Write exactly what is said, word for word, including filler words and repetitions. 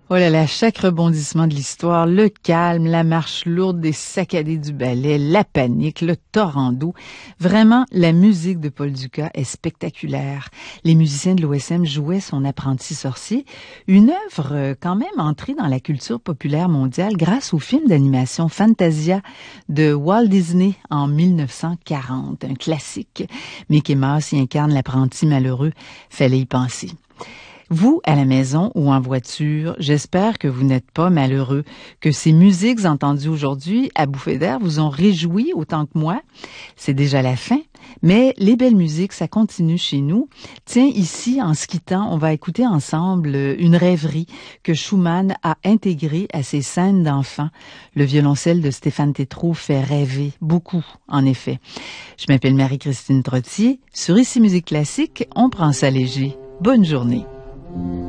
Oh là là, chaque rebondissement de l'histoire, le calme, la marche lourde des saccadés du ballet, la panique, le torrent d'eau. Vraiment, la musique de Paul Dukas est spectaculaire. Les musiciens de l'O S M jouaient son apprenti sorcier, une œuvre euh, quand même entrée dans la culture populaire mondiale grâce au film d'animation Fantasia de Walt Disney en mille neuf cent quarante, un classique. Mickey Mouse y incarne l'apprenti malheureux, fallait y penser. Vous, à la maison ou en voiture, j'espère que vous n'êtes pas malheureux, que ces musiques entendues aujourd'hui à bouffée d'air vous ont réjoui autant que moi. C'est déjà la fin, mais les belles musiques, ça continue chez nous. Tiens, ici, en se quittant, on va écouter ensemble une rêverie que Schumann a intégrée à ses scènes d'enfants. Le violoncelle de Stéphane Tétrault fait rêver, beaucoup, en effet. Je m'appelle Marie-Christine Trottier. Sur Ici Musique Classique, on prend ça léger. Bonne journée.